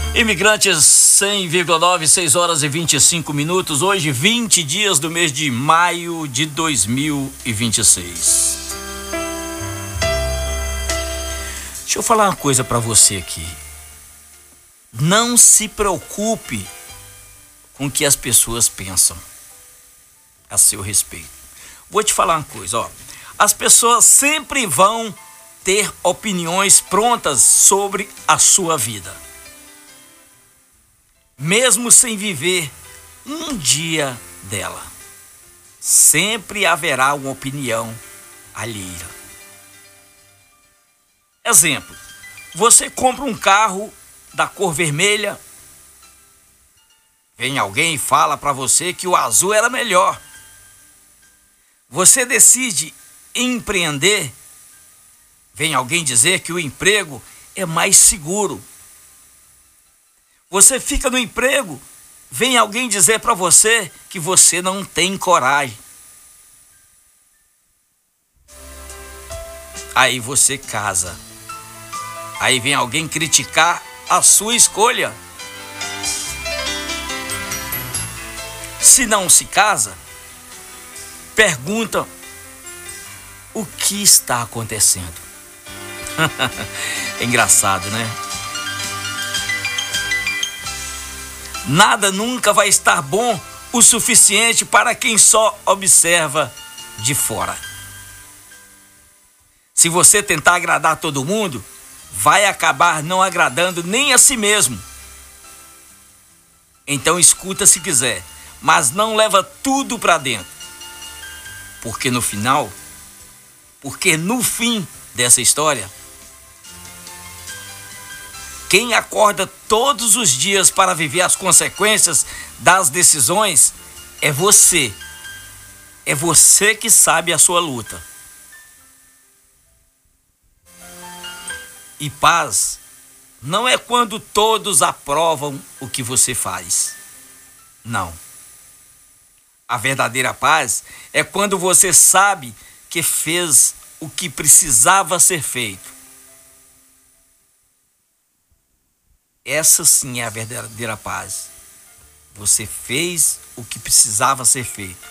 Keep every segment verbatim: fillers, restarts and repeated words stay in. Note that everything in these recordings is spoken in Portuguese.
Imigrantes cem vírgula nove, seis horas e vinte e cinco minutos. Hoje, vinte dias do mês de maio de dois mil e vinte e seis. Deixa eu falar uma coisa para você aqui. Não se preocupe com o que as pessoas pensam a seu respeito. Vou te falar uma coisa, ó. As pessoas sempre vão ter opiniões prontas sobre a sua vida, mesmo sem viver um dia dela. Sempre haverá uma opinião alheia. Exemplo, você compra um carro da cor vermelha, vem alguém e fala para você que o azul era melhor. Você decide empreender, vem alguém dizer que o emprego é mais seguro. Você fica no emprego, vem alguém dizer para você que você não tem coragem. Aí você casa. Aí vem alguém criticar a sua escolha. Se não se casa, perguntam o que está acontecendo. É engraçado, né? Nada nunca vai estar bom o suficiente para quem só observa de fora. Se você tentar agradar todo mundo, vai acabar não agradando nem a si mesmo. Então escuta se quiser, mas não leva tudo para dentro. Porque no final, porque no fim dessa história, quem acorda todos os dias para viver as consequências das decisões é você. É você que sabe a sua luta. E paz não é quando todos aprovam o que você faz. Não. A verdadeira paz é quando você sabe que fez o que precisava ser feito. Essa sim é a verdadeira paz. Você fez o que precisava ser feito,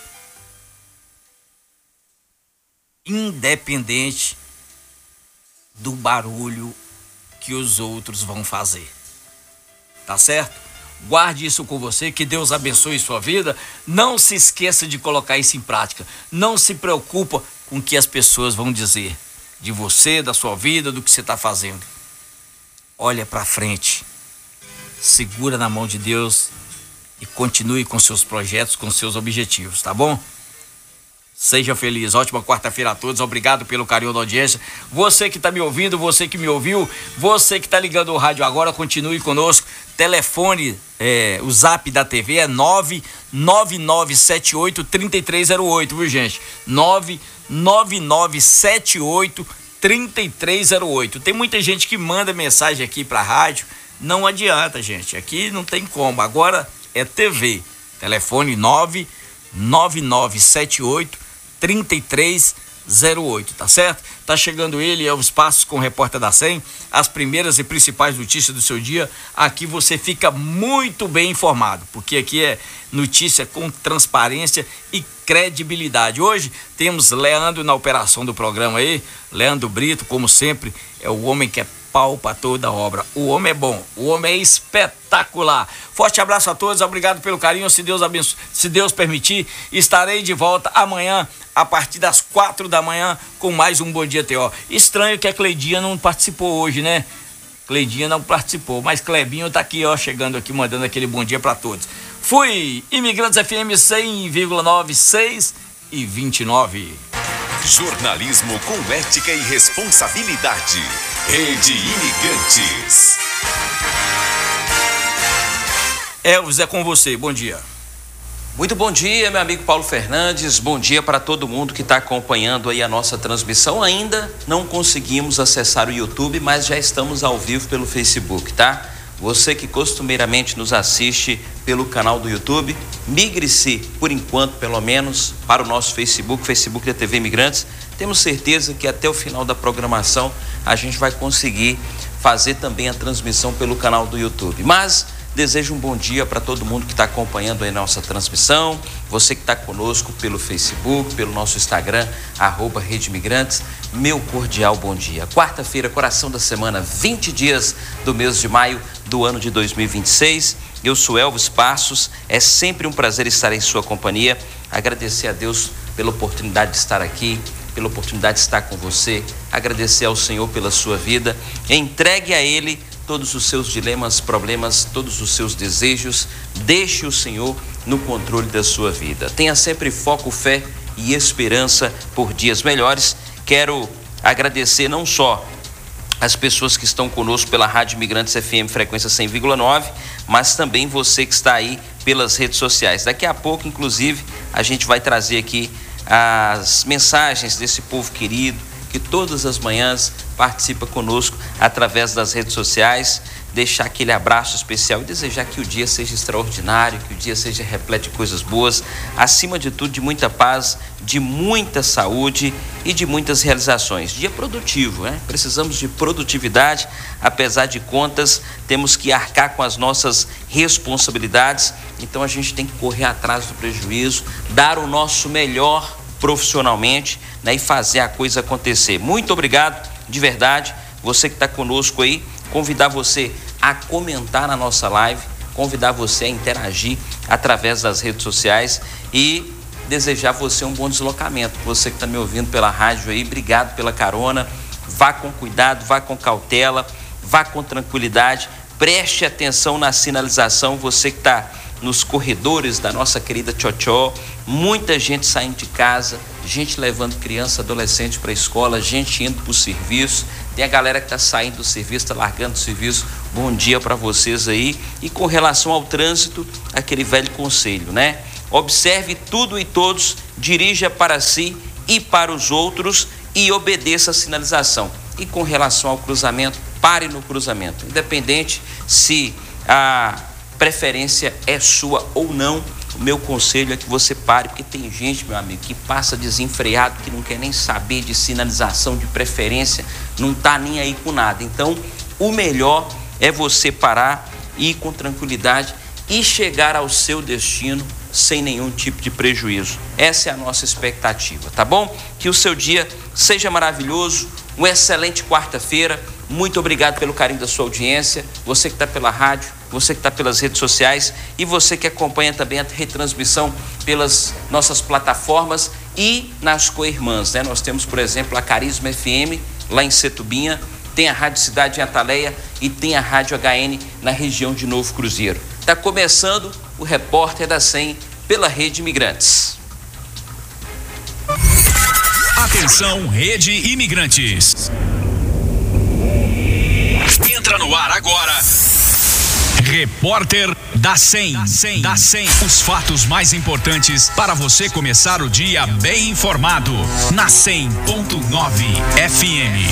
independente do barulho que os outros vão fazer. Tá certo? Guarde isso com você, que Deus abençoe sua vida. Não se esqueça de colocar isso em prática. Não se preocupa com o que as pessoas vão dizer de você, da sua vida, do que você está fazendo. Olha para frente. Segura na mão de Deus e continue com seus projetos, com seus objetivos, tá bom? Seja feliz, ótima quarta-feira a todos, obrigado pelo carinho da audiência. Você que está me ouvindo, você que me ouviu, você que está ligando o rádio agora, continue conosco. Telefone, é, o zap da T V é nove nove nove sete oito, três três zero oito, viu gente? nove nove nove sete oito, três três zero oito. Tem muita gente que manda mensagem aqui para a rádio. Não adianta, gente, aqui não tem como, agora é T V, telefone nove nove nove sete oito, três três zero oito, tá certo? Tá chegando ele aos passos com o Repórter da cem, as primeiras e principais notícias do seu dia. Aqui você fica muito bem informado, porque aqui é notícia com transparência e credibilidade. Hoje temos Leandro na operação do programa aí, Leandro Brito, como sempre, é o homem que é pau para toda a obra. O homem é bom, o homem é espetacular. Forte abraço a todos, obrigado pelo carinho. Se Deus abençoe, se Deus permitir, estarei de volta amanhã a partir das quatro da manhã com mais um Bom Dia T O. Estranho que a Cleidinha não participou hoje, né? Cleidinha não participou, mas Clebinho tá aqui, ó, chegando aqui, mandando aquele bom dia para todos. Fui, Imigrantes F M cem vírgula nove, seis e vinte e nove. Jornalismo com ética e responsabilidade. Rede Imigrantes. Elvis, é com você, bom dia. Muito bom dia, meu amigo Paulo Fernandes, bom dia para todo mundo que está acompanhando aí a nossa transmissão. Ainda não conseguimos acessar o YouTube, mas já estamos ao vivo pelo Facebook, tá? Você que costumeiramente nos assiste pelo canal do YouTube, migre-se, por enquanto, pelo menos, para o nosso Facebook, Facebook da T V Imigrantes. Temos certeza que até o final da programação a gente vai conseguir fazer também a transmissão pelo canal do YouTube. Mas desejo um bom dia para todo mundo que está acompanhando aí nossa transmissão, você que está conosco pelo Facebook, pelo nosso Instagram, arroba Rede Imigrantes, meu cordial bom dia. Quarta-feira, coração da semana, vinte dias do mês de maio do ano de dois mil e vinte e seis. Eu sou Elvis Passos, é sempre um prazer estar em sua companhia, agradecer a Deus pela oportunidade de estar aqui, pela oportunidade de estar com você, agradecer ao Senhor pela sua vida, entregue a Ele todos os seus dilemas, problemas, todos os seus desejos, deixe o Senhor no controle da sua vida. Tenha sempre foco, fé e esperança por dias melhores. Quero agradecer não só as pessoas que estão conosco pela Rádio Imigrantes F M frequência cem vírgula nove, mas também você que está aí pelas redes sociais. Daqui a pouco, inclusive, a gente vai trazer aqui as mensagens desse povo querido que todas as manhãs participa conosco através das redes sociais, deixar aquele abraço especial e desejar que o dia seja extraordinário, que o dia seja repleto de coisas boas, acima de tudo de muita paz, de muita saúde e de muitas realizações. Dia produtivo, né? Precisamos de produtividade, apesar de contas, temos que arcar com as nossas responsabilidades, então a gente tem que correr atrás do prejuízo, dar o nosso melhor profissionalmente, né, e fazer a coisa acontecer. Muito obrigado, de verdade, você que está conosco aí, convidar você a comentar na nossa live, convidar você a interagir através das redes sociais e desejar você um bom deslocamento. Você que está me ouvindo pela rádio aí, obrigado pela carona, vá com cuidado, vá com cautela, vá com tranquilidade, preste atenção na sinalização, você que está nos corredores da nossa querida Tchotchó, muita gente saindo de casa, gente levando criança, adolescente para a escola, gente indo para o serviço, tem a galera que está saindo do serviço, está largando o serviço, bom dia para vocês aí. E com relação ao trânsito, aquele velho conselho, né? Observe tudo e todos, dirija para si e para os outros e obedeça a sinalização. E com relação ao cruzamento, pare no cruzamento, independente se a preferência é sua ou não, o meu conselho é que você pare, porque tem gente, meu amigo, que passa desenfreado, que não quer nem saber de sinalização, de preferência, não está nem aí com nada. Então, o melhor é você parar, ir com tranquilidade e chegar ao seu destino sem nenhum tipo de prejuízo. Essa é a nossa expectativa, tá bom? Que o seu dia seja maravilhoso, uma excelente quarta-feira. Muito obrigado pelo carinho da sua audiência, você que está pela rádio, você que está pelas redes sociais e você que acompanha também a retransmissão pelas nossas plataformas e nas co-irmãs, né? Nós temos, por exemplo, a Carisma F M lá em Setubinha, tem a Rádio Cidade em Ataleia e tem a Rádio H N na região de Novo Cruzeiro. Está começando o Repórter da cem pela Rede Imigrantes. Atenção, Rede Imigrantes. Entra no ar agora. Repórter da cem. Da cem. Os fatos mais importantes para você começar o dia bem informado. Na cem ponto nove F M.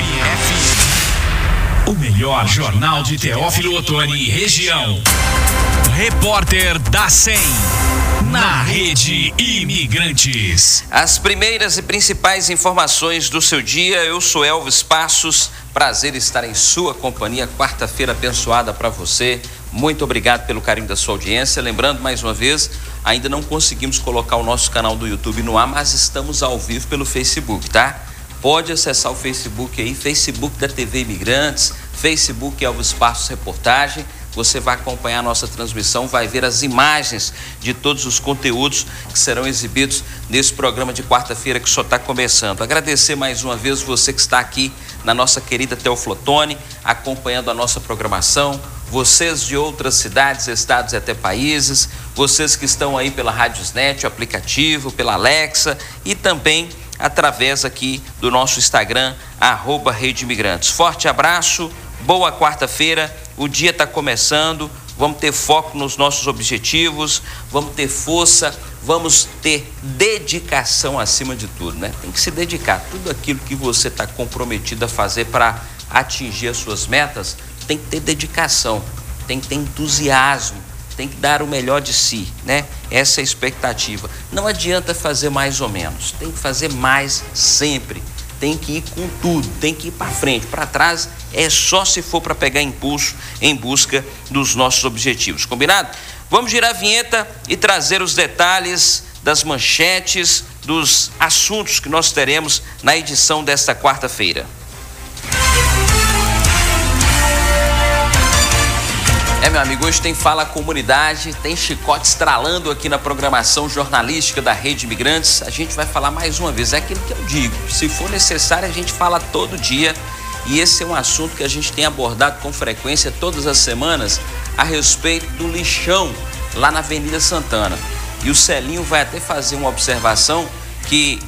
O melhor jornal de Teófilo Otoni e região. Repórter da cem. Na Rede Imigrantes. As primeiras e principais informações do seu dia, eu sou Elvis Passos, prazer estar em sua companhia, quarta-feira abençoada para você, muito obrigado pelo carinho da sua audiência, lembrando mais uma vez, ainda não conseguimos colocar o nosso canal do YouTube no ar, mas estamos ao vivo pelo Facebook, tá? Pode acessar o Facebook aí, Facebook da T V Imigrantes, Facebook Elvis Passos Reportagem. Você vai acompanhar a nossa transmissão, vai ver as imagens de todos os conteúdos que serão exibidos nesse programa de quarta-feira que só está começando. Agradecer mais uma vez você que está aqui na nossa querida Teófilo Otoni, acompanhando a nossa programação, vocês de outras cidades, estados e até países, vocês que estão aí pela Radiosnet, o aplicativo, pela Alexa e também através aqui do nosso Instagram, arroba Rede Imigrantes. Forte abraço, boa quarta-feira. O dia está começando, vamos ter foco nos nossos objetivos, vamos ter força, vamos ter dedicação acima de tudo, né? Tem que se dedicar, tudo aquilo que você está comprometido a fazer para atingir as suas metas, tem que ter dedicação, tem que ter entusiasmo, tem que dar o melhor de si, né? Essa é a expectativa. Não adianta fazer mais ou menos, tem que fazer mais sempre. tem que ir com tudo, tem que ir para frente. Para trás é só se for para pegar impulso em busca dos nossos objetivos. Combinado? Vamos girar a vinheta e trazer os detalhes das manchetes, dos assuntos que nós teremos na edição desta quarta-feira. É, meu amigo, hoje tem Fala Comunidade, tem chicote estralando aqui na programação jornalística da Rede Imigrantes. A gente vai falar mais uma vez, é aquilo que eu digo, se for necessário a gente fala todo dia, e esse é um assunto que a gente tem abordado com frequência todas as semanas a respeito do lixão lá na Avenida Santana. E o Celinho vai até fazer uma observação que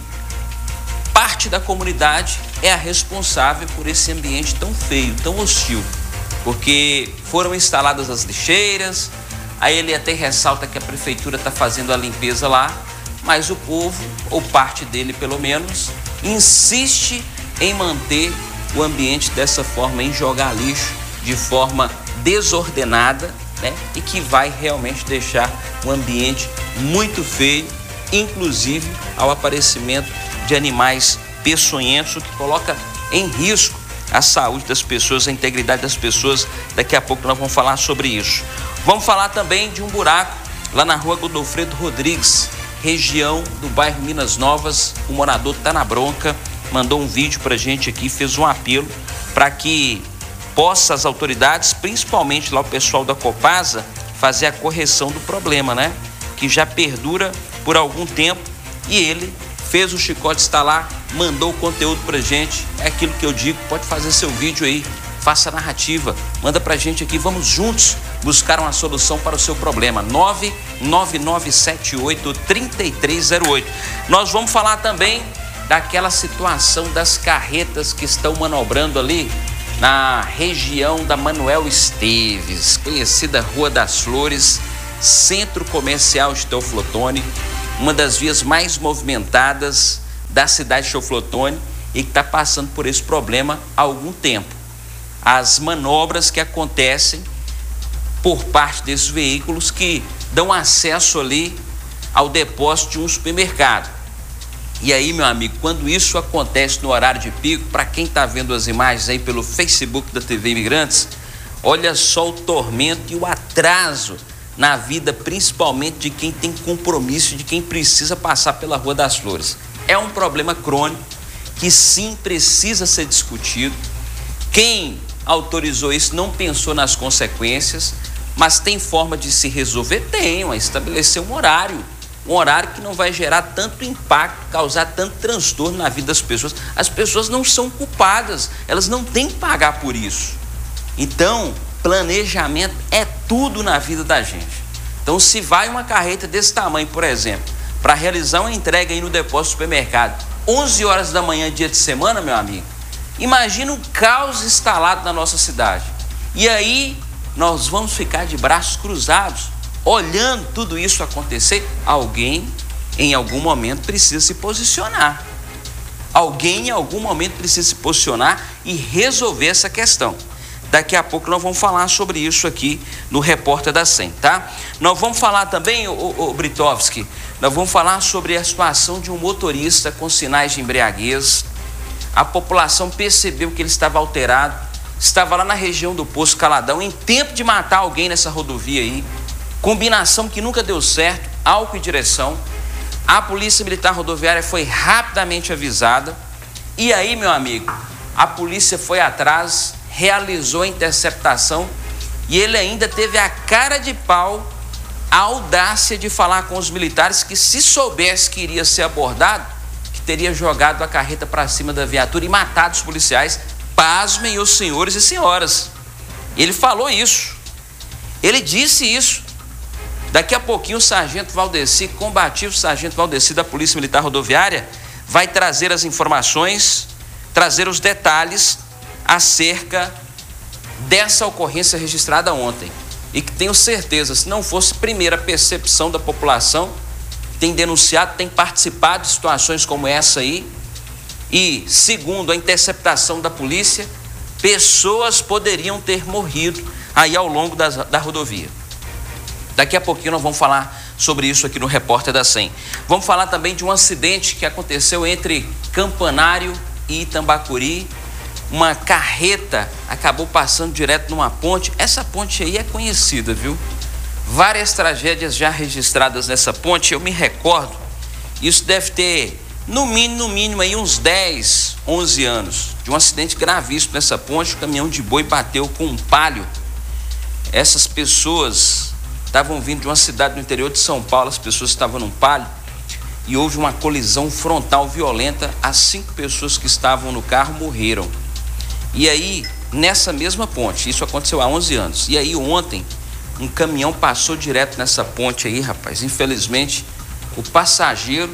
parte da comunidade é a responsável por esse ambiente tão feio, tão hostil. Porque foram instaladas as lixeiras, aí ele até ressalta que a prefeitura está fazendo a limpeza lá, mas o povo, ou parte dele pelo menos, insiste em manter o ambiente dessa forma, em jogar lixo de forma desordenada, né? E que vai realmente deixar um ambiente muito feio, inclusive ao aparecimento de animais peçonhentos, o que coloca em risco a saúde das pessoas, a integridade das pessoas. Daqui a pouco nós vamos falar sobre isso. Vamos falar também de um buraco lá na rua Godofredo Rodrigues, região do bairro Minas Novas. O morador está na bronca, mandou um vídeo para a gente aqui, fez um apelo para que possa as autoridades, principalmente lá o pessoal da Copasa, fazer a correção do problema, né? Que já perdura por algum tempo, e ele fez o chicote estalar, mandou o conteúdo pra gente. É aquilo que eu digo, pode fazer seu vídeo aí, faça a narrativa, manda pra gente aqui, vamos juntos buscar uma solução para o seu problema. nove nove nove sete oito, três três zero oito. Nós vamos falar também daquela situação das carretas que estão manobrando ali na região da Manuel Esteves, conhecida Rua das Flores, centro comercial de Teófilo Otoni, uma das vias mais movimentadas da cidade de Teófilo Otoni, e que está passando por esse problema há algum tempo. As manobras que acontecem por parte desses veículos que dão acesso ali ao depósito de um supermercado. E aí, meu amigo, quando isso acontece no horário de pico, para quem está vendo as imagens aí pelo Facebook da T V Imigrantes, olha só o tormento e o atraso na vida, principalmente de quem tem compromisso, de quem precisa passar pela Rua das Flores. É um problema crônico que sim precisa ser discutido. Quem autorizou isso não pensou nas consequências, mas tem forma de se resolver? Tem, é estabelecer um horário, um horário que não vai gerar tanto impacto, causar tanto transtorno na vida das pessoas. As pessoas não são culpadas, elas não têm que pagar por isso. Então, planejamento é tudo na vida da gente. Então, se vai uma carreta desse tamanho, por exemplo, para realizar uma entrega aí no depósito do supermercado, onze horas da manhã, dia de semana, meu amigo, imagina o caos instalado na nossa cidade. E aí, nós vamos ficar de braços cruzados, olhando tudo isso acontecer. Alguém, em algum momento, precisa se posicionar. Alguém, em algum momento, precisa se posicionar e resolver essa questão. Daqui a pouco nós vamos falar sobre isso aqui no Repórter da cem, tá? Nós vamos falar também, o, o, o Britovski, nós vamos falar sobre a situação de um motorista com sinais de embriaguez. A população percebeu que ele estava alterado, estava lá na região do Poço Caladão, em tempo de matar alguém nessa rodovia aí. Combinação que nunca deu certo, álcool e direção. A Polícia Militar Rodoviária foi rapidamente avisada. E aí, meu amigo, a polícia foi atrás, realizou a interceptação, e ele ainda teve a cara de pau, a audácia de falar com os militares que, se soubesse que iria ser abordado, que teria jogado a carreta para cima da viatura e matado os policiais. Pasmem os senhores e senhoras, ele falou isso, ele disse isso. Daqui a pouquinho o sargento Valdeci, combativo sargento Valdeci da Polícia Militar Rodoviária, vai trazer as informações, trazer os detalhes acerca dessa ocorrência registrada ontem, e que tenho certeza, se não fosse primeira percepção da população, tem denunciado, tem participado de situações como essa aí, e segundo a interceptação da polícia, pessoas poderiam ter morrido aí ao longo das, da rodovia. Daqui a pouquinho nós vamos falar sobre isso aqui no Repórter da cem. Vamos falar também de um acidente que aconteceu entre Campanário e Itambacuri, uma carreta acabou passando direto numa ponte. Essa ponte aí é conhecida, viu? Várias tragédias já registradas nessa ponte, eu me recordo, isso deve ter no mínimo, no mínimo aí uns dez, onze anos, de um acidente gravíssimo nessa ponte. O caminhão de boi bateu com um palio. Essas pessoas estavam vindo de uma cidade do interior de São Paulo, as pessoas estavam num palio e houve uma colisão frontal violenta. As cinco pessoas que estavam no carro morreram. E aí, nessa mesma ponte, isso aconteceu há onze anos, e aí ontem um caminhão passou direto nessa ponte aí, rapaz. Infelizmente, o passageiro,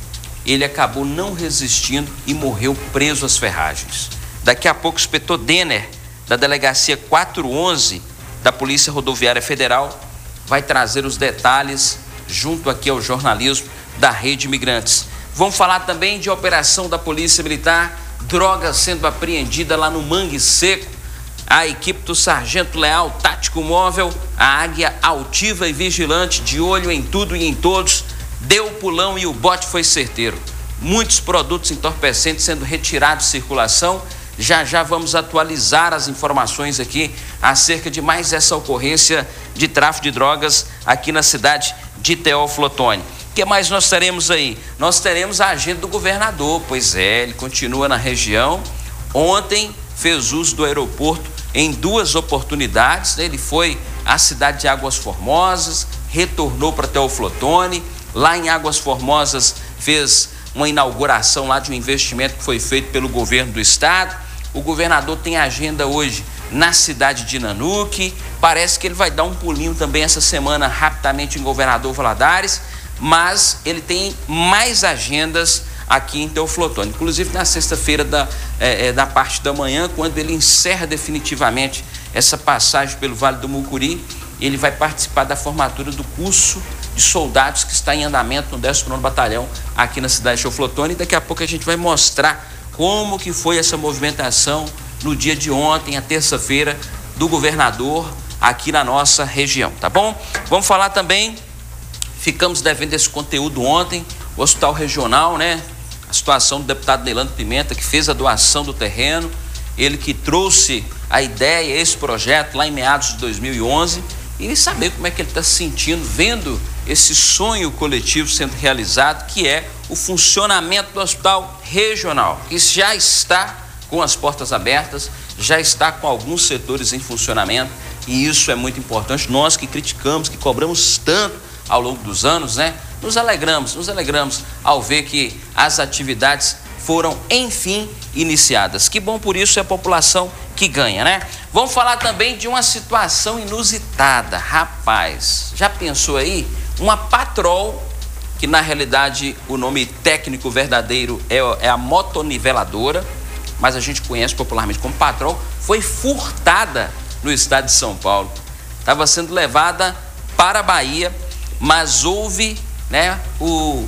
ele acabou não resistindo e morreu preso às ferragens. Daqui a pouco o inspetor Denner, da delegacia quatrocentos e onze da Polícia Rodoviária Federal, vai trazer os detalhes junto aqui ao jornalismo da Rede Imigrantes. Vamos falar também de operação da Polícia Militar, droga sendo apreendida lá no Mangue Seco. A equipe do Sargento Leal, tático móvel, a águia altiva e vigilante, de olho em tudo e em todos, deu o pulão e o bote foi certeiro. Muitos produtos entorpecentes sendo retirados de circulação. Já já vamos atualizar as informações aqui acerca de mais essa ocorrência de tráfico de drogas aqui na cidade de Teófilo Otoni. O que mais nós teremos aí? Nós teremos a agenda do governador, pois é, ele continua na região. Ontem fez uso do aeroporto em duas oportunidades, né? Ele foi à cidade de Águas Formosas, retornou para Teófilo Otoni. Lá em Águas Formosas fez uma inauguração lá de um investimento que foi feito pelo governo do estado. O governador tem agenda hoje na cidade de Nanuque. Parece que ele vai dar um pulinho também essa semana rapidamente em Governador Valadares, mas ele tem mais agendas aqui em Teófilo Otoni. Inclusive na sexta-feira da, é, é, da parte da manhã, quando ele encerra definitivamente essa passagem pelo Vale do Mucuri, ele vai participar da formatura do curso de soldados que está em andamento no décimo nono Batalhão aqui na cidade de Teófilo Otoni. E daqui a pouco a gente vai mostrar como que foi essa movimentação no dia de ontem, a terça-feira, do governador aqui na nossa região, tá bom? Vamos falar também, ficamos devendo esse conteúdo ontem, o Hospital Regional, né? A situação do deputado Neilando Pimenta, que fez a doação do terreno, ele que trouxe a ideia, esse projeto lá em meados de dois mil e onze, e saber como é que ele está se sentindo, vendo esse sonho coletivo sendo realizado, que é o funcionamento do Hospital Regional, que já está com as portas abertas, já está com alguns setores em funcionamento, e isso é muito importante. Nós que criticamos, que cobramos tanto ao longo dos anos, né? Nos alegramos, nos alegramos ao ver que as atividades foram, enfim, iniciadas. Que bom, por isso é a população que ganha, né? Vamos falar também de uma situação inusitada. Rapaz, já pensou aí? Uma Patrol, que na realidade o nome técnico verdadeiro é, é a motoniveladora, mas a gente conhece popularmente como Patrol, foi furtada no estado de São Paulo. Estava sendo levada para a Bahia, mas houve, né, o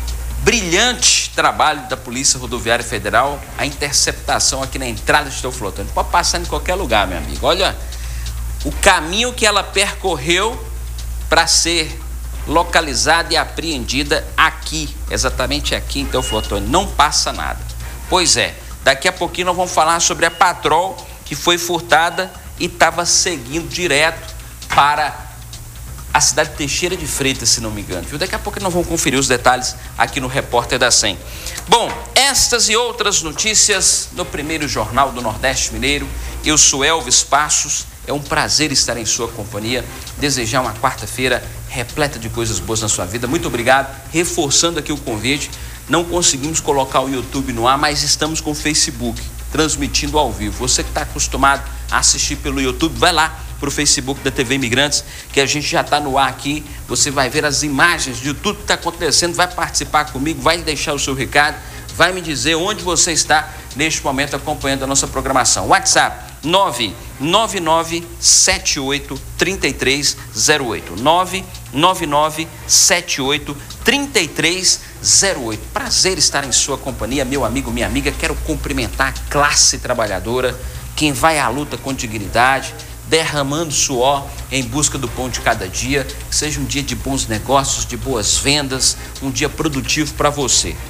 brilhante trabalho da Polícia Rodoviária Federal, a interceptação aqui na entrada de Teófilo Otoni. Pode passar em qualquer lugar, meu amigo. Olha o caminho que ela percorreu para ser localizada e apreendida aqui, exatamente aqui em Teófilo Otoni. Não passa nada. Pois é, daqui a pouquinho nós vamos falar sobre a Patrol, que foi furtada e estava seguindo direto para a cidade de Teixeira de Freitas, se não me engano. Viu? Daqui a pouco nós vamos conferir os detalhes aqui no Repórter da cem. Bom, estas e outras notícias no primeiro Jornal do Nordeste Mineiro. Eu sou Elvis Passos. É um prazer estar em sua companhia. Desejar uma quarta-feira repleta de coisas boas na sua vida. Muito obrigado. Reforçando aqui o convite. Não conseguimos colocar o YouTube no ar, mas estamos com o Facebook transmitindo ao vivo. Você que está acostumado a assistir pelo YouTube, vai lá para o Facebook da T V Imigrantes, que a gente já está no ar aqui. Você vai ver as imagens de tudo que está acontecendo, vai participar comigo, vai deixar o seu recado, vai me dizer onde você está neste momento acompanhando a nossa programação. WhatsApp nove nove nove sete oito três três zero oito, nove nove nove sete oito três três zero oito. Prazer estar em sua companhia, meu amigo, minha amiga. Quero cumprimentar a classe trabalhadora, quem vai à luta com dignidade, derramando suor em busca do pão de cada dia. Que seja um dia de bons negócios, de boas vendas, um dia produtivo para você, tá?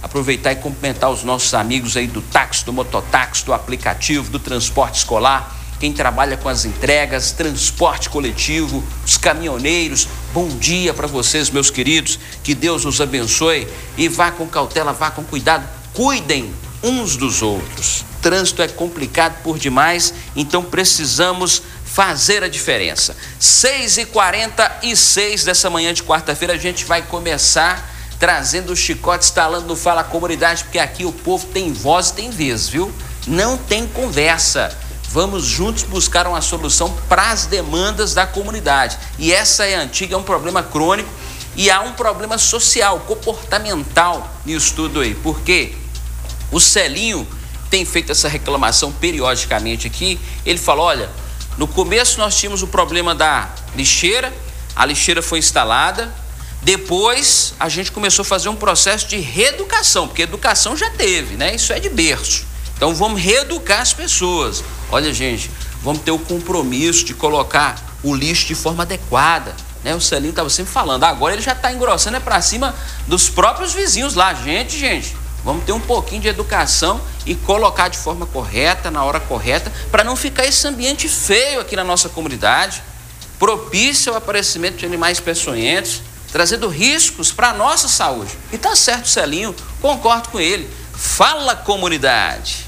aproveitar e cumprimentar os nossos amigos aí do táxi, do mototáxi, do aplicativo, do transporte escolar, quem trabalha com as entregas, transporte coletivo, os caminhoneiros. Bom dia para vocês, meus queridos, que Deus os abençoe e vá com cautela, vá com cuidado, cuidem uns dos outros. Trânsito é complicado por demais, então precisamos fazer a diferença. seis e quarenta e seis dessa manhã de quarta-feira, a gente vai começar trazendo o chicote estalando no Fala Comunidade, porque aqui o povo tem voz e tem vez, viu? Não tem conversa. Vamos juntos buscar uma solução para as demandas da comunidade. E essa é antiga, é um problema crônico e há um problema social, comportamental nisso tudo aí. Por quê? O Celinho tem feito essa reclamação periodicamente aqui. Ele falou, olha, no começo nós tínhamos o problema da lixeira, a lixeira foi instalada. Depois, a gente começou a fazer um processo de reeducação, porque educação já teve, né? Isso é de berço. Então, vamos reeducar as pessoas. Olha, gente, vamos ter o compromisso de colocar o lixo de forma adequada, né? O Celinho estava sempre falando, agora ele já está engrossando é para cima dos próprios vizinhos lá. Gente, gente, vamos ter um pouquinho de educação e colocar de forma correta, na hora correta, para não ficar esse ambiente feio aqui na nossa comunidade, propício ao aparecimento de animais peçonhentos, trazendo riscos para a nossa saúde. E tá certo, Celinho, concordo com ele. Fala, comunidade!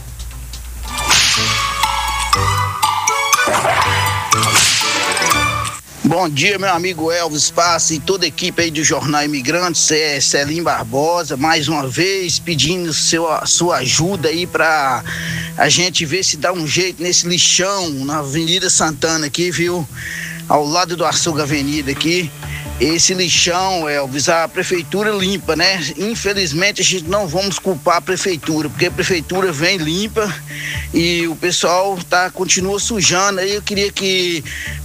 Bom dia, meu amigo Elvis Passa e toda a equipe aí do Jornal Imigrantes, é Celinho Barbosa, mais uma vez pedindo seu, sua ajuda aí para a gente ver se dá um jeito nesse lixão na Avenida Santana aqui, viu? Ao lado do Açougue Avenida aqui. Esse lixão, Elvis, a prefeitura limpa, né? Infelizmente a gente não vamos culpar a prefeitura, porque a prefeitura vem limpa e o pessoal tá, continua sujando. Aí eu queria que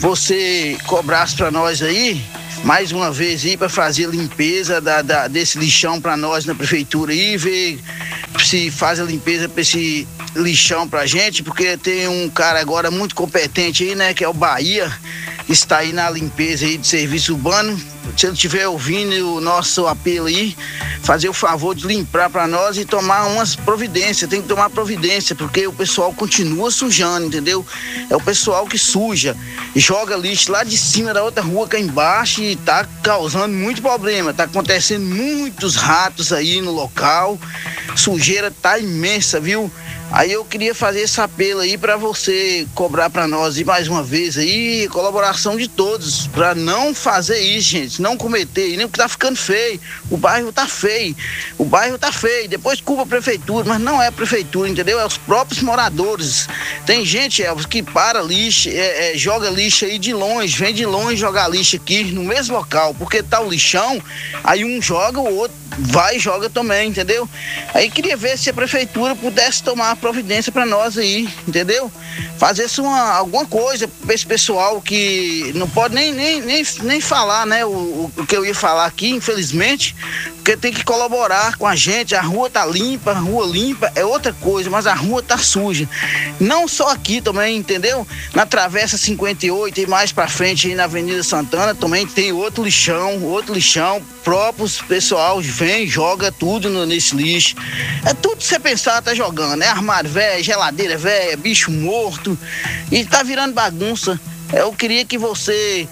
você cobrasse para nós aí, mais uma vez aí, para fazer a limpeza da, da, desse lixão para nós na prefeitura aí, ver se faz a limpeza para esse lixão pra gente, porque tem um cara agora muito competente aí, né? Que é o Bahia, está aí na limpeza aí de serviço urbano. Se ele estiver ouvindo o nosso apelo aí, fazer o favor de limpar para nós e tomar umas providências. Tem que tomar providência, porque o pessoal continua sujando, entendeu? É o pessoal que suja, joga lixo lá de cima da outra rua cá embaixo e tá causando muito problema. Tá acontecendo muitos ratos aí no local, sujeira tá imensa, viu? Aí eu queria fazer esse apelo aí para você cobrar para nós e mais uma vez aí, colaboração de todos, para não fazer isso, gente, não cometer, nem porque tá ficando feio, o bairro tá feio, o bairro tá feio, depois culpa a prefeitura, mas não é a prefeitura, entendeu? É os próprios moradores. Tem gente, Elvis, que para lixo, é, é, joga lixo aí de longe, vem de longe jogar lixo aqui no mesmo local, porque tá o lixão, aí um joga, o outro vai e joga também, entendeu? Aí queria ver se a prefeitura pudesse tomar providência para nós aí, entendeu? Fazer uma, alguma coisa para esse pessoal que não pode nem, nem, nem, nem falar, né? O, o que eu ia falar aqui, infelizmente, porque tem que colaborar com a gente. A rua tá limpa, a rua limpa é outra coisa, mas a rua tá suja. Não só aqui também, entendeu? Na Travessa cinquenta e oito e mais para frente aí na Avenida Santana também tem outro lixão, outro lixão, próprios pessoal vem, joga tudo no, nesse lixo. É tudo que você pensar, tá jogando, né? Armário velho, geladeira velha, bicho morto, e tá virando bagunça. Eu queria que você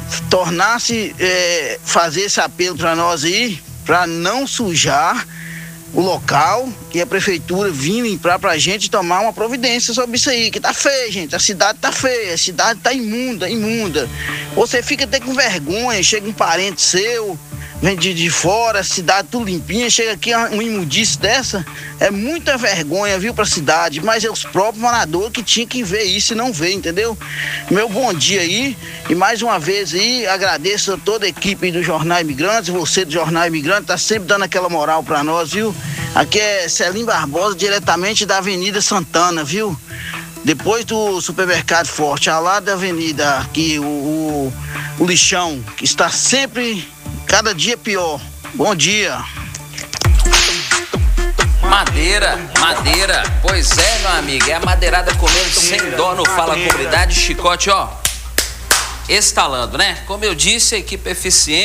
tornasse, é, fazer esse apelo para nós aí, para não sujar o local e a prefeitura vir limpar pra gente tomar uma providência sobre isso aí, que tá feio, gente. A cidade tá feia, a cidade tá imunda, imunda. Você fica até com vergonha, chega um parente seu, vem de, de fora, a cidade tudo limpinha, chega aqui um imundice dessa, é muita vergonha, viu, pra cidade, mas é os próprios moradores que tinham que ver isso e não vê, entendeu? Meu bom dia aí, e mais uma vez aí, agradeço a toda a equipe do Jornal Imigrantes, você do Jornal Imigrante, tá sempre dando aquela moral pra nós, viu? Aqui é Celinho Barbosa, diretamente da Avenida Santana, viu? Depois do supermercado Forte, ao lado da avenida, aqui, o, o, o lixão, que está sempre, cada dia pior. Bom dia. Madeira, madeira. Pois é, meu amigo, é a madeirada comendo sem dó no Fala Comunidade, chicote, ó, estalando, né? Como eu disse, a equipe é eficiente,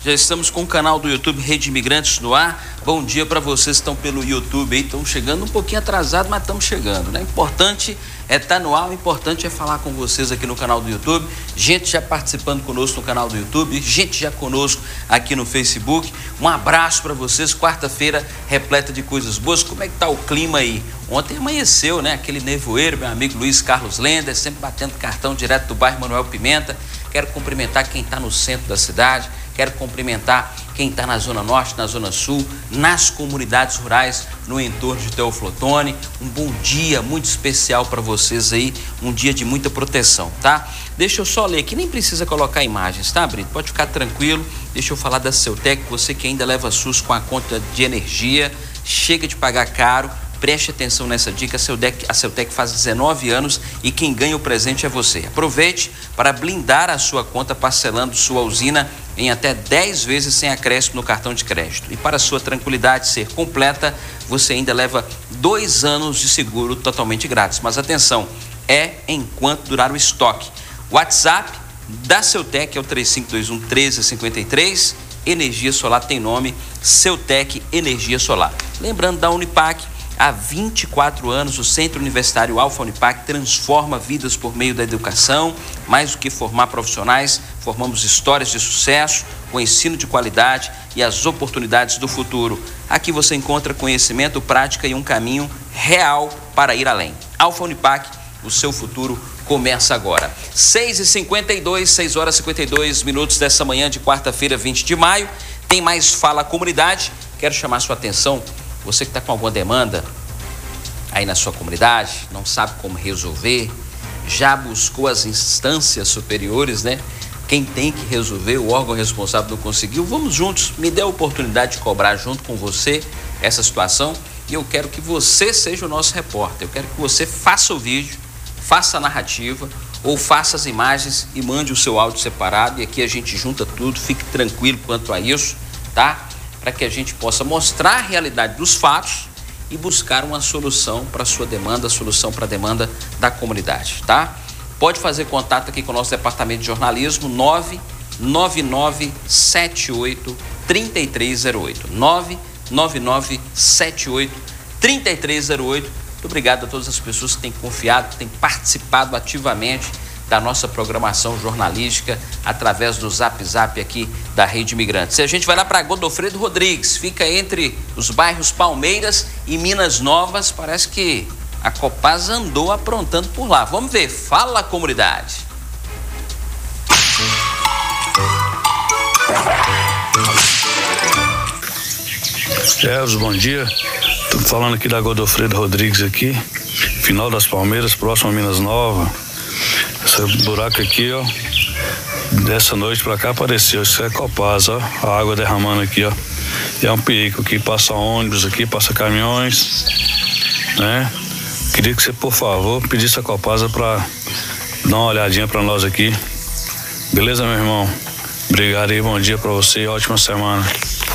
Já estamos com o canal do YouTube Rede Imigrantes no ar. Bom dia para vocês que estão pelo YouTube aí, estão chegando um pouquinho atrasado, mas estamos chegando, né? Importante é estar no ar, o importante é falar com vocês aqui no canal do YouTube. Gente já participando conosco no canal do YouTube, gente já conosco aqui no Facebook. Um abraço para vocês, quarta-feira repleta de coisas boas. Como é que tá o clima aí? Ontem amanheceu, né? Aquele nevoeiro, meu amigo Luiz Carlos Lender, sempre batendo cartão direto do bairro Manuel Pimenta. Quero cumprimentar quem está no centro da cidade, quero cumprimentar quem está na Zona Norte, na Zona Sul, nas comunidades rurais, no entorno de Teoflotone. Um bom dia muito especial para vocês aí, um dia de muita proteção, tá? Deixa eu só ler aqui, nem precisa colocar imagens, tá, Brito? Pode ficar tranquilo. Deixa eu falar da Ceutec, você que ainda leva SUS com a conta de energia, chega de pagar caro. Preste atenção nessa dica, a Ceutec, a Ceutec faz dezenove anos e quem ganha o presente é você. Aproveite para blindar a sua conta parcelando sua usina em até dez vezes sem acréscimo no cartão de crédito. E para sua tranquilidade ser completa, você ainda leva dois anos de seguro totalmente grátis. Mas atenção, é enquanto durar o estoque. WhatsApp da Ceutec é o três cinco dois um, um três cinco três. Energia solar tem nome, Ceutec Energia Solar. Lembrando da Unipac, há vinte e quatro anos, o Centro Universitário Alfa Unipac transforma vidas por meio da educação. Mais do que formar profissionais, formamos histórias de sucesso, com ensino de qualidade e as oportunidades do futuro. Aqui você encontra conhecimento, prática e um caminho real para ir além. Alfa Unipac, o seu futuro começa agora. seis e cinquenta e dois, seis horas e cinquenta e dois minutos dessa manhã de quarta-feira, vinte de maio. Tem mais Fala Comunidade. Quero chamar sua atenção. Você que está com alguma demanda aí na sua comunidade, não sabe como resolver, já buscou as instâncias superiores, né? Quem tem que resolver, o órgão responsável não conseguiu, vamos juntos, me dê a oportunidade de cobrar junto com você essa situação e eu quero que você seja o nosso repórter, eu quero que você faça o vídeo, faça a narrativa ou faça as imagens e mande o seu áudio separado e aqui a gente junta tudo, fique tranquilo quanto a isso, tá? Para que a gente possa mostrar a realidade dos fatos e buscar uma solução para a sua demanda, solução para a demanda da comunidade, tá? Pode fazer contato aqui com o nosso departamento de jornalismo, nove nove nove sete oito, três três zero oito, nove nove nove sete oito, três três zero oito. Muito obrigado a todas as pessoas que têm confiado, que têm participado ativamente da nossa programação jornalística através do Zap Zap aqui da Rede Imigrantes. E a gente vai lá para Godofredo Rodrigues, fica entre os bairros Palmeiras e Minas Novas, parece que a Copasa andou aprontando por lá. Vamos ver, fala comunidade. Elvis, bom dia. Estou falando aqui da Godofredo Rodrigues aqui, final das Palmeiras, próximo a Minas Novas. Esse buraco aqui, ó, dessa noite pra cá apareceu, isso é Copasa, ó, a água derramando aqui, ó, e é um perigo aqui, passa ônibus aqui, passa caminhões, né? Queria que você, por favor, pedisse a Copasa pra dar uma olhadinha pra nós aqui, beleza, meu irmão? Obrigado aí, bom dia pra você e ótima semana.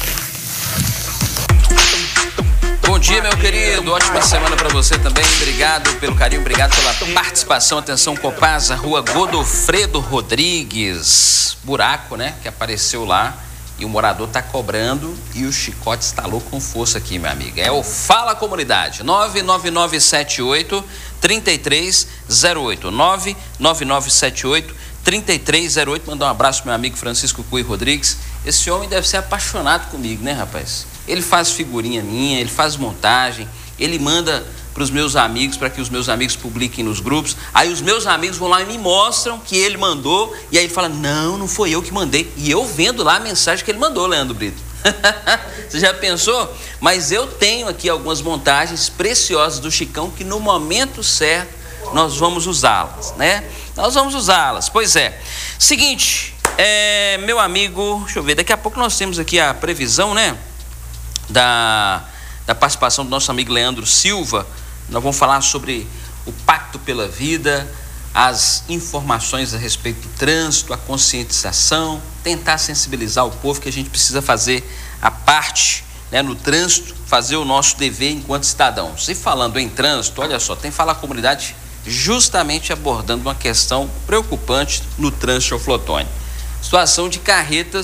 Bom dia, meu querido, ótima semana para você também, obrigado pelo carinho, obrigado pela participação. Atenção, Copasa, rua Godofredo Rodrigues, buraco, né, que apareceu lá e o morador tá cobrando e o chicote estalou com força aqui, minha amiga. É o Fala Comunidade, nove nove nove sete oito, três três zero oito, nove nove nove sete oito, três três zero oito. Mandar um abraço pro meu amigo Francisco Cui Rodrigues. Esse homem deve ser apaixonado comigo, né, rapaz? Ele faz figurinha minha, ele faz montagem, ele manda para os meus amigos, para que os meus amigos publiquem nos grupos. Aí os meus amigos vão lá e me mostram que ele mandou, e aí ele fala, não, não foi eu que mandei. E eu vendo lá a mensagem que ele mandou, Leandro Brito. Você já pensou? Mas eu tenho aqui algumas montagens preciosas do Chicão que no momento certo nós vamos usá-las, né? Nós vamos usá-las, pois é. Seguinte, é, meu amigo, deixa eu ver, daqui a pouco nós temos aqui a previsão, né? Da, da participação do nosso amigo Leandro Silva. Nós vamos falar sobre o Pacto pela Vida, as informações a respeito do trânsito, a conscientização, tentar sensibilizar o povo que a gente precisa fazer a parte, né, no trânsito, fazer o nosso dever enquanto cidadãos. E falando em trânsito, olha só, tem Fala Comunidade justamente abordando uma questão preocupante no trânsito Teoflotone. Situação de carretas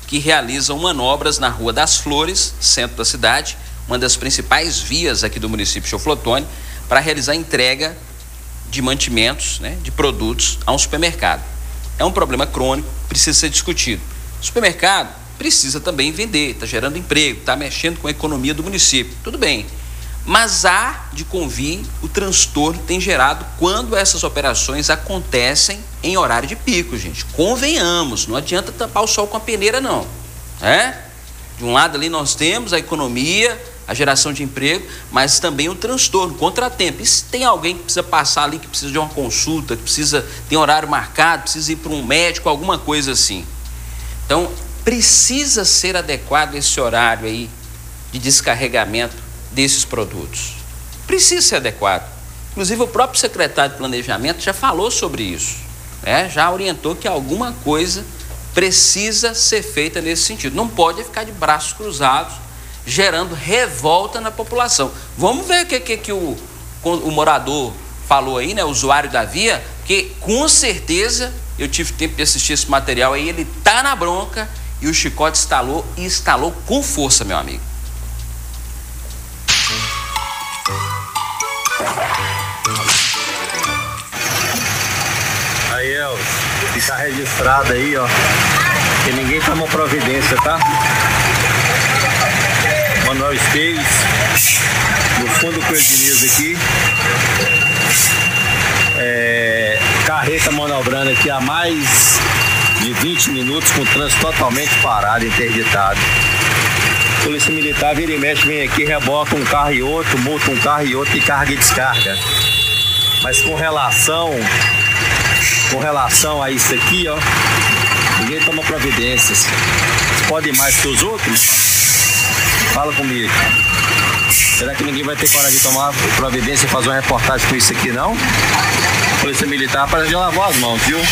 que realizam manobras na Rua das Flores, centro da cidade, uma das principais vias aqui do município de Chofle Ottoni, para realizar entrega de mantimentos, né, de produtos a um supermercado. É um problema crônico, precisa ser discutido. O supermercado precisa também vender, está gerando emprego, está mexendo com a economia do município, tudo bem. Mas há de convir o transtorno que tem gerado quando essas operações acontecem em horário de pico, gente. Convenhamos, não adianta tampar o sol com a peneira, não. É? De um lado ali nós temos a economia, a geração de emprego, mas também o transtorno, contratempo. E se tem alguém que precisa passar ali, que precisa de uma consulta, que precisa ter horário marcado, precisa ir para um médico, alguma coisa assim. Então, precisa ser adequado esse horário aí de descarregamento desses produtos. Precisa ser adequado. Inclusive, o próprio secretário de Planejamento já falou sobre isso, né? Já orientou que alguma coisa precisa ser feita nesse sentido. Não pode ficar de braços cruzados, gerando revolta na população. Vamos ver o que, que, que o, o morador falou aí, né? O usuário da via, que com certeza, eu tive tempo de assistir esse material aí, ele tá na bronca e o chicote estalou e estalou com força, meu amigo. Aí, Elvis, fica registrado aí, ó, que ninguém tomou providência, tá? Manuel Esteves, no fundo do Credinils aqui, é, carreta manobrando aqui há mais de vinte minutos com o trânsito totalmente parado, interditado. Polícia Militar vira e mexe, vem aqui, reboca um carro e outro, multa um carro e outro e carga e descarga. Mas com relação, com relação a isso aqui, ó, ninguém toma providências. Pode mais que os outros? Fala comigo. Será que ninguém vai ter coragem de tomar providência e fazer uma reportagem com isso aqui, não? Polícia Militar, para já lavou as mãos, viu?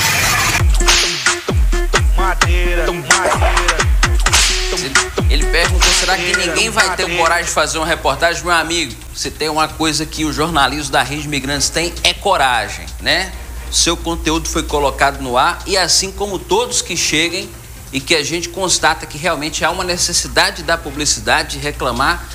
Madeira, madeira. Ele perguntou, será que ninguém vai ter coragem de fazer uma reportagem? Meu amigo, se tem uma coisa que o jornalismo da Rede Imigrantes tem, é coragem, né? Seu conteúdo foi colocado no ar e assim como todos que cheguem e que a gente constata que realmente há uma necessidade da publicidade de reclamar